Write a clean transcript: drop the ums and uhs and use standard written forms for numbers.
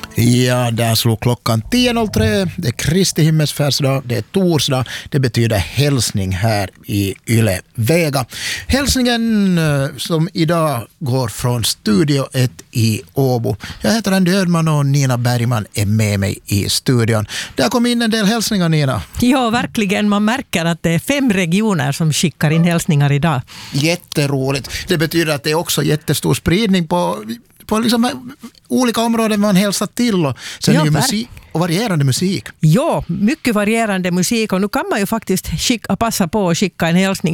Ja, där slog klockan 10.03. Det är Kristi himmelsfärdsdag, det är torsdag. Det betyder hälsning här i Yle Vega. Hälsningen som idag går från Studio 1 i Åbo. Jag heter Andy Ödman och Nina Bergman är med mig i studion. Där kom in en del hälsningar, Nina. Ja, verkligen. Man märker att det är 5 regioner som skickar in hälsningar idag. Jätteroligt. Det betyder att det är också jättestor spridning på liksom olika områden man hälsar till och sen är ju musik och varierande musik. Ja, mycket varierande musik och nu kan man ju faktiskt passa på att skicka en hälsning